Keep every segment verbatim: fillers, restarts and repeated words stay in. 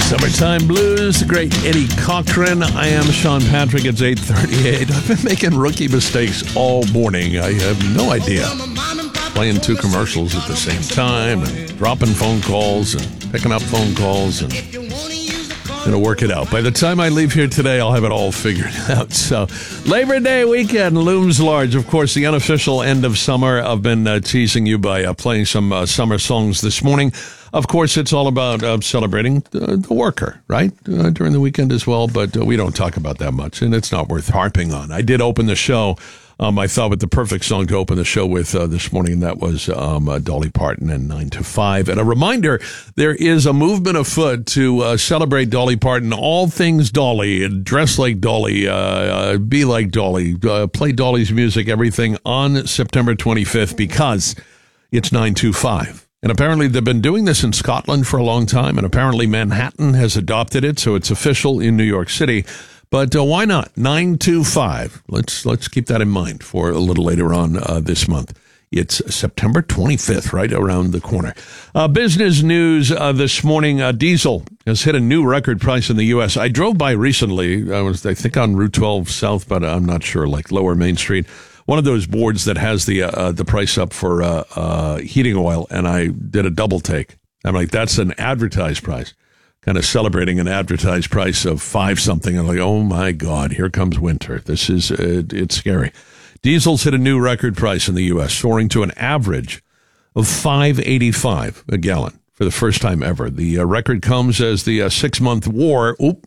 Summertime Blues, the great Eddie Cochran. I am Sean Patrick. It's eight thirty-eight. I've been making rookie mistakes all morning. I have no idea. Playing two commercials at the same time and dropping phone calls and picking up phone calls and going to work it out. By the time I leave here today, I'll have it all figured out. So Labor Day weekend looms large. Of course, the unofficial end of summer. I've been uh, teasing you by uh, playing some uh, summer songs this morning. Of course, it's all about uh, celebrating uh, the worker, right, uh, during the weekend as well, but uh, we don't talk about that much, and it's not worth harping on. I did open the show, um, I thought, with the perfect song to open the show with uh, this morning, and that was um, uh, Dolly Parton and nine to five. And a reminder, there is a movement afoot to uh, celebrate Dolly Parton, all things Dolly, dress like Dolly, uh, uh, be like Dolly, uh, play Dolly's music, everything on September twenty-fifth, because it's nine two five. And apparently they've been doing this in Scotland for a long time, and apparently Manhattan has adopted it, so it's official in New York City. But uh, why not? nine two five. Let's let's keep that in mind for a little later on uh, this month. It's September twenty-fifth, right around the corner. Uh, business news uh, this morning. Uh, diesel has hit a new record price in the U S. I drove by recently. I was, I think, on Route twelve South, but I'm not sure, like Lower Main Street. One of those boards that has the uh, the price up for uh, uh, heating oil, and I did a double take. I'm like, that's an advertised price, kind of celebrating an advertised price of five something. I'm like, oh my God, here comes winter. This is uh, it's scary. Diesel's hit a new record price in the U S, soaring to an average of five eighty-five a gallon for the first time ever. The uh, record comes as the uh, six month war. Oop,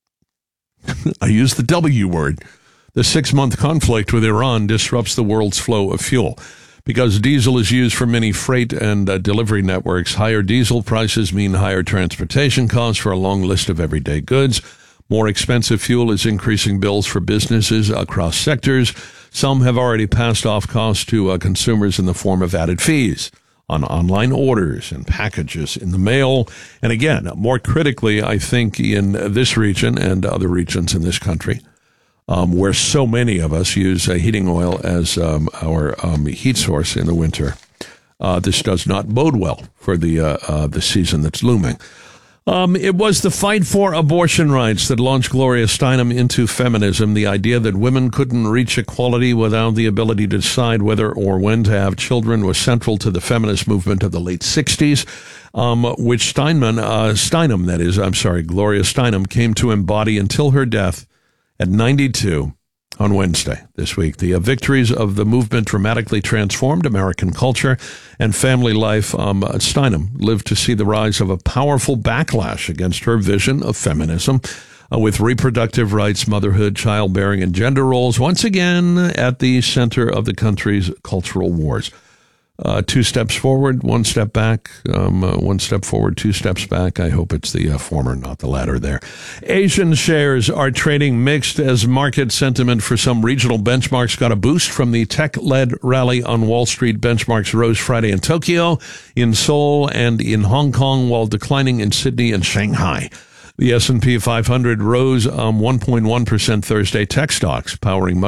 I used the W word. The six-month conflict with Iran disrupts the world's flow of fuel. Because diesel is used for many freight and uh, delivery networks, higher diesel prices mean higher transportation costs for a long list of everyday goods. More expensive fuel is increasing bills for businesses across sectors. Some have already passed off costs to uh, consumers in the form of added fees on online orders and packages in the mail. And again, more critically, I think in this region and other regions in this country, Um, where so many of us use uh, heating oil as um, our um, heat source in the winter. Uh, this does not bode well for the uh, uh, the season that's looming. Um, it was the fight for abortion rights that launched Gloria Steinem into feminism. The idea that women couldn't reach equality without the ability to decide whether or when to have children was central to the feminist movement of the late sixties, um, which Steinman, uh, Steinem, that is, I'm sorry, Gloria Steinem, came to embody until her death at ninety-two on Wednesday this week. The uh, victories of the movement dramatically transformed American culture and family life. Um, Steinem lived to see the rise of a powerful backlash against her vision of feminism, uh, with reproductive rights, motherhood, childbearing, and gender roles once again at the center of the country's cultural wars. Uh, two steps forward, one step back, um, uh, one step forward, two steps back. I hope it's the uh, former, not the latter there. Asian shares are trading mixed as market sentiment for some regional benchmarks got a boost from the tech-led rally on Wall Street. Benchmarks rose Friday in Tokyo, in Seoul, and in Hong Kong, while declining in Sydney and Shanghai. The S and P five hundred rose um, one point one percent Thursday. Tech stocks powering much